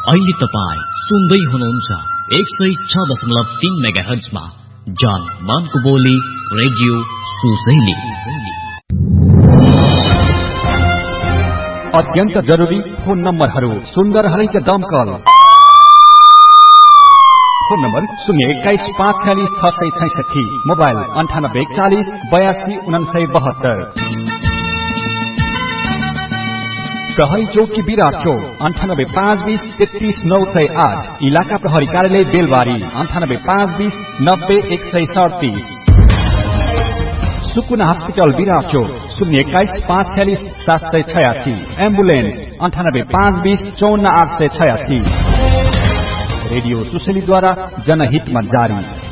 अहिले तपाई सुन्दै हुनुहुन्छ 106.3 मेगाहर्जमा जान मानको बोली रेडियो सुसैली। अत्यन्त जरुरी फोन नम्बरहरू सुन्दर हरैच दमकल। Phone number 021-546-666, mobile 9840-82-9972। प्रहरी चौकी विराट चौक 98-520-33-908, इलाका प्रहरी कार्यालय बेलबारी 98-520-90-137। सुकुना हस्पिटल विराट चौक 021-546-786, एम्बुलेन्स 98-520-54-886। रेडियो सुसैलीद्वारा जनहितमा जारी।